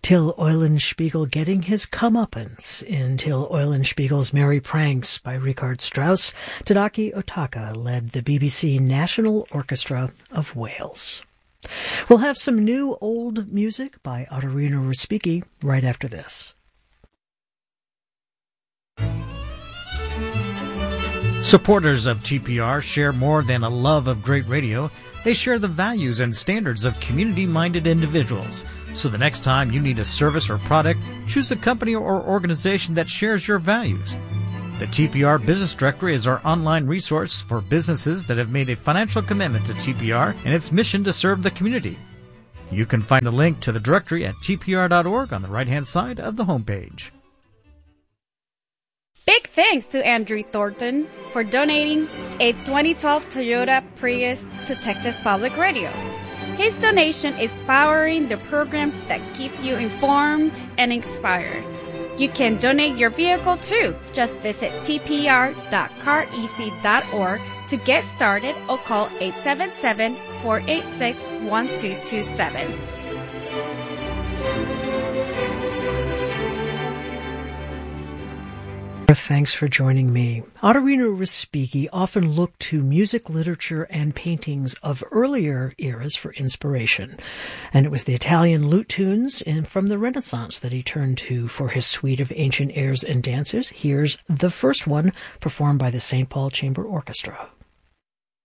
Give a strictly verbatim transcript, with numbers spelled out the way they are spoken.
Till Eulenspiegel getting his comeuppance in Till Eulenspiegel's Merry Pranks by Richard Strauss. Tadaki Otaka led the B B C National Orchestra of Wales. We'll have some new old music by Ottorino Respighi right after this. Supporters of T P R share more than a love of great radio. They share the values and standards of community-minded individuals. So the next time you need a service or product, choose a company or organization that shares your values. The T P R Business Directory is our online resource for businesses that have made a financial commitment to T P R and its mission to serve the community. You can find a link to the directory at T P R dot org on the right-hand side of the homepage. Big thanks to Andrew Thornton for donating a twenty twelve Toyota Prius to Texas Public Radio. His donation is powering the programs that keep you informed and inspired. You can donate your vehicle too. Just visit T P R dot car easy dot org to get started or call eight seven seven, four eight six, one two two seven. Thanks for joining me. Ottorino Respighi often looked to music, literature, and paintings of earlier eras for inspiration. And it was the Italian lute tunes in, from the Renaissance that he turned to for his suite of ancient airs and dances. Here's the first one, performed by the Saint Paul Chamber Orchestra.